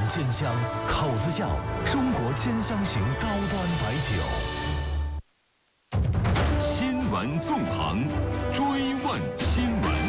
鲜香，口子窖中国鲜香型高端白酒。新闻纵横，追问新闻。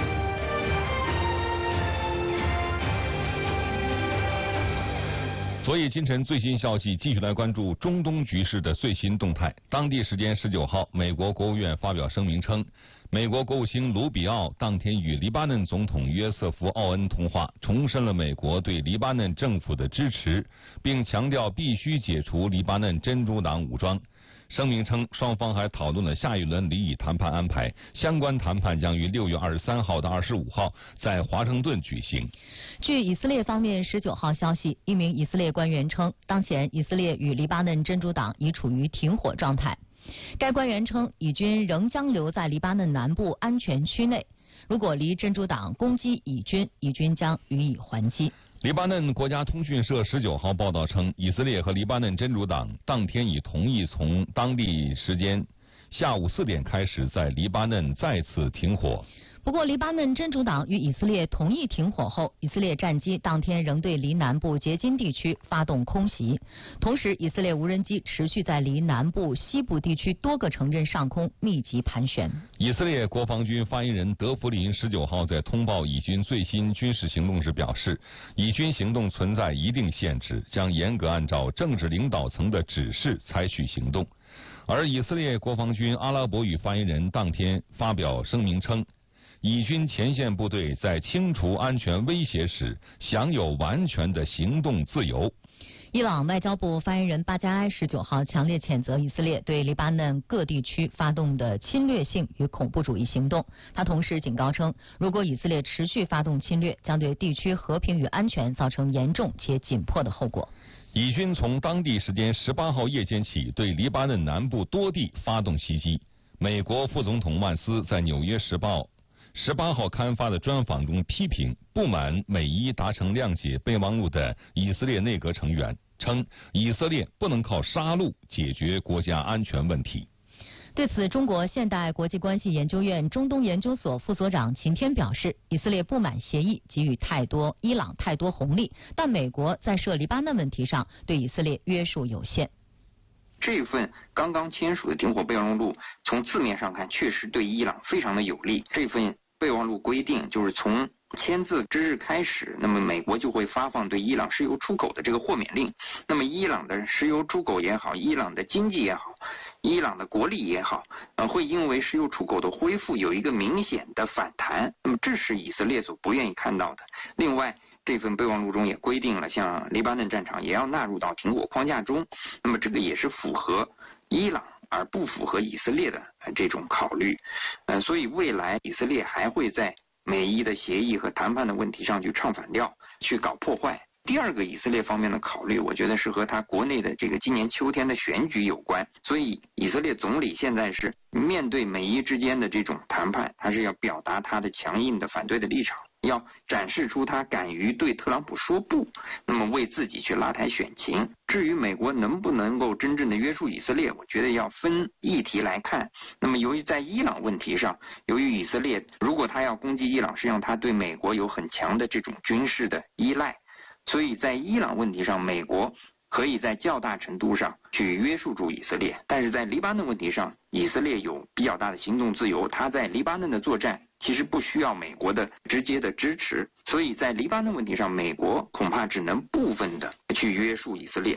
昨夜今晨最新消息，继续来关注中东局势的最新动态。当地时间19号，美国国务院发表声明称，美国国务卿卢比奥当天与黎巴嫩总统约瑟夫·奥恩通话，重申了美国对黎巴嫩政府的支持，并强调必须解除黎巴嫩真主党武装。声明称，双方还讨论了下一轮离以谈判安排，相关谈判将于6月23号到25号在华盛顿举行。 据以色列方面19号消息，一名以色列官员称，当前以色列与黎巴嫩真主党已处于停火状态。该官员称，以军仍将留在黎巴嫩南部安全区内，如果黎真主党攻击以军将予以还击。 黎巴嫩国家通讯社19号报道称，以色列和黎巴嫩真主党当天已同意从当地时间下午4点开始在黎巴嫩再次停火。 不过，黎巴嫩真主党与以色列同意停火后，以色列战机当天仍对黎南部结金地区发动空袭，同时以色列无人机持续在黎南部、西部地区多个城镇上空密集盘旋。 以色列国防军发言人德弗林19号在通报以军最新军事行动时表示，以军行动存在一定限制，将严格按照政治领导层的指示采取行动。而以色列国防军阿拉伯语发言人当天发表声明称，以军前线部队在清除安全威胁时享有完全的行动自由。 伊朗外交部发言人巴加埃19号强烈谴责以色列对黎巴嫩各地区发动的侵略性与恐怖主义行动。他同时警告称，如果以色列持续发动侵略，将对地区和平与安全造成严重且紧迫的后果。 以军从当地时间18号夜间起对黎巴嫩南部多地发动袭击。美国副总统万斯在《纽约时报》18号刊发的专访中批评不满美伊达成谅解备忘录的以色列内阁成员，称以色列不能靠杀戮解决国家安全问题。 对此，中国现代国际关系研究院中东研究所副所长秦天表示，以色列不满协议给予伊朗太多红利，但美国在涉黎巴嫩问题上对以色列约束有限。 这份刚刚签署的停火备忘录，从字面上看确实对伊朗非常的有利。这份备忘录规定，就是从签字之日开始，那么美国就会发放对伊朗石油出口的这个豁免令。那么伊朗的石油出口也好，伊朗的经济也好，伊朗的国力也好，会因为石油出口的恢复有一个明显的反弹。那么这是以色列所不愿意看到的。另外，这份备忘录中也规定了，像黎巴嫩战场也要纳入到停火框架中。那么这个也是符合伊朗而不符合以色列的这种考虑。所以未来以色列还会在美伊的协议和谈判的问题上去唱反调，去搞破坏。第二个以色列方面的考虑，我觉得是和他国内的这个今年秋天的选举有关。所以以色列总理现在是面对美伊之间的这种谈判，他是要表达他的强硬的反对的立场，要展示出他敢于对特朗普说不，那么为自己去拉抬选情。至于美国能不能够真正的约束以色列，我觉得要分议题来看。那么由于在伊朗问题上，由于以色列如果他要攻击伊朗，实际上他对美国有很强的这种军事的依赖，所以在伊朗问题上，美国可以在较大程度上去约束住以色列。但是在黎巴嫩问题上，以色列有比较大的行动自由，他在黎巴嫩的作战其实不需要美国的直接的支持，所以在黎巴嫩问题上，美国恐怕只能部分的去约束以色列。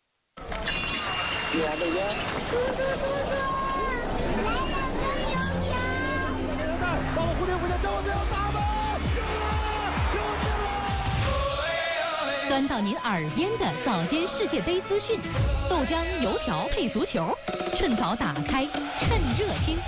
钻到您耳边的早间世界杯资讯，豆浆油条配足球，趁早打开，趁热听。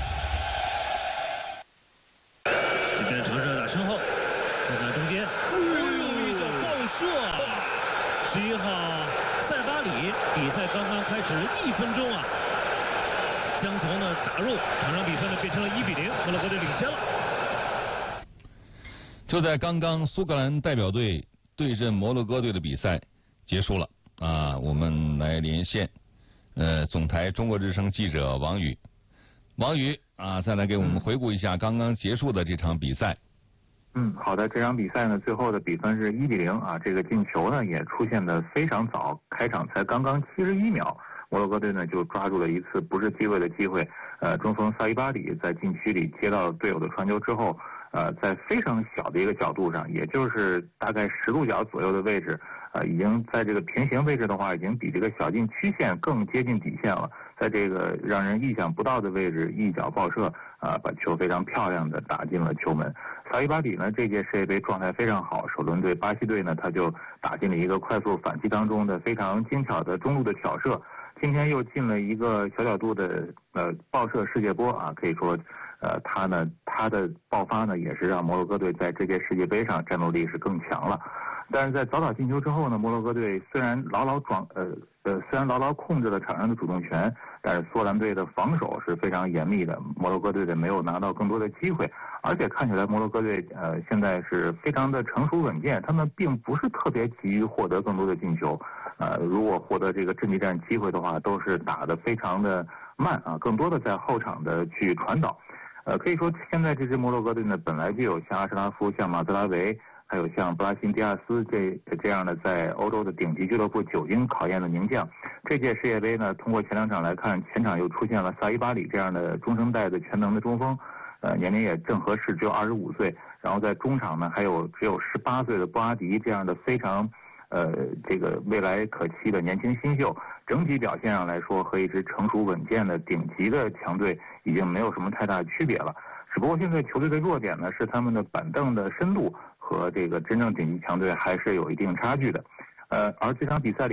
这边长射打身后，再打中间，一个爆射！11号塞巴里，比赛刚刚开始1分钟啊，将球呢打入，场上比赛呢变成了1-0，摩洛哥队领先了。 就在刚刚，苏格兰代表队对阵摩洛哥队的比赛结束了啊，我们来连线总台中国之声记者王宇啊，再来给我们回顾一下刚刚结束的这场比赛。 好的，这场比赛呢，最后的比分是1-0啊。这个进球呢也出现的非常早，开场才刚刚71秒，摩洛哥队呢就抓住了一次不是机会的机会。中锋萨伊巴里在禁区里接到队友的传球之后，在非常小的一个角度上，也就是大概10度角左右的位置，已经在这个平行位置的话，已经比这个小禁区线更接近底线了。在这个让人意想不到的位置一脚爆射，把球非常漂亮的打进了球门。萨伊巴里呢，这届世界杯状态非常好，首轮对巴西队呢，他就打进了一个快速反击当中的非常精巧的中路的挑射。今天又进了一个小角度的爆射世界波啊，可以说他的爆发呢也是让摩洛哥队在这届世界杯上战斗力是更强了。但是在早早进球之后呢，摩洛哥队虽然牢牢控制了场上的主动权，但是苏格兰队的防守是非常严密的，摩洛哥队的没有拿到更多的机会，而且看起来摩洛哥队现在是非常的成熟稳健，他们并不是特别急于获得更多的进球，如果获得这个阵地战机会的话，都是打得非常的慢啊，更多的在后场的去传导。可以说现在这支摩洛哥队呢，本来就有像阿什拉夫、像马兹拉维，还有像布拉辛迪亚斯这样的在欧洲的顶级俱乐部久经考验的名将。这届世界杯呢，通过前2场来看，前场又出现了萨伊巴里这样的中生代的全能的中锋，年龄也正合适，只有25岁。然后在中场呢，还有只有18岁的布阿迪这样的非常这个未来可期的年轻新秀。整体表现上来说，和一支成熟稳健的顶级的强队已经没有什么太大区别了。只不过现在球队的弱点呢，是他们的板凳的深度和这个真正顶级强队还是有一定差距的。而这场比赛里